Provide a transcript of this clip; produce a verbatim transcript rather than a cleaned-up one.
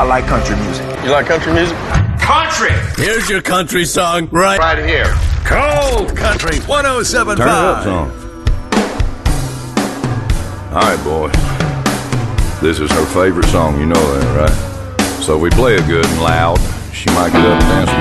I like country music. You like country music? Country! Here's your country song right, Right here. Cold Country one oh seven point five. Turn it up some. All right, boys. This is her favorite song, you know that, right? So we play it good and loud. She might get up and dance